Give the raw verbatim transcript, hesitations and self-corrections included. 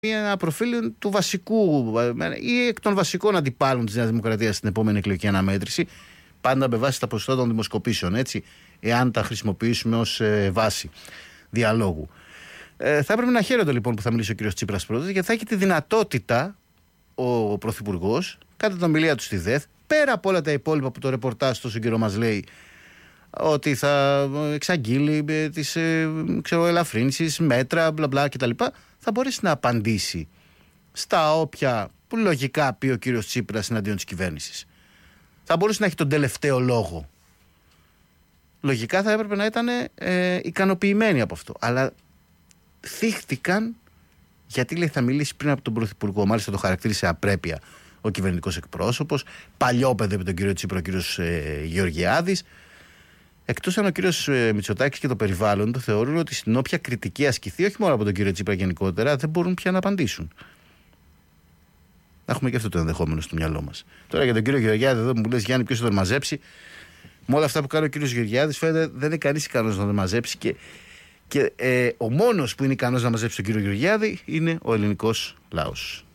ένα προφίλ του βασικού ή εκ των βασικών αντιπάλων της Νέας Δημοκρατίας στην επόμενη εκλογική αναμέτρηση, πάντα με βάση τα ποσοστά των δημοσκοπήσεων, έτσι, εάν τα χρησιμοποιήσουμε ως ε, βάση διαλόγου. Ε, θα έπρεπε να χαίρονται λοιπόν που θα μιλήσει ο κύριος Τσίπρας πρώτος, γιατί θα έχει τη δυνατότητα ο Πρωθυπουργός, κατά την ομιλία του στη ΔΕΘ, πέρα από όλα τα υπόλοιπα που το ρεπορτάζ τόσο καιρό μας λέει, ότι θα εξαγγείλει τις ελαφρύνσεις, μέτρα, μπλα μπλα κτλ., θα μπορέσει να απαντήσει στα όποια που λογικά πει ο κύριος Τσίπρας εναντίον της κυβέρνησης. Θα μπορούσε να έχει τον τελευταίο λόγο. Λογικά θα έπρεπε να ήταν ε, ικανοποιημένοι από αυτό. Αλλά θύχτηκαν, γιατί λέει θα μιλήσει πριν από τον Πρωθυπουργό. Μάλιστα το χαρακτήρισε απρέπεια ο κυβερνητικός εκπρόσωπος. Παλιόπαιδε με τον κύριο Τσίπρα ο κύριος ε, Γεωργιάδης. Εκτός αν ο κύριος ε, Μητσοτάκης και το περιβάλλον το θεωρούν ότι στην όποια κριτική ασκηθεί, όχι μόνο από τον κύριο Τσίπρα γενικότερα, δεν μπορούν πια να απαντήσουν. Έχουμε και αυτό το ενδεχόμενο στο μυαλό μας. Τώρα για τον κύριο Γεωργιάδη, εδώ που μου λες Γιάννη, ποιος θα τον μαζέψει. Με όλα αυτά που κάνει ο κύριος Γεωργιάδης, φαίνεται δεν είναι κανείς ικανός να τον μαζέψει. Και, και ε, ο μόνος που είναι ικανός να μαζέψει τον κύριο Γεωργιάδη είναι ο ελληνικός λαός.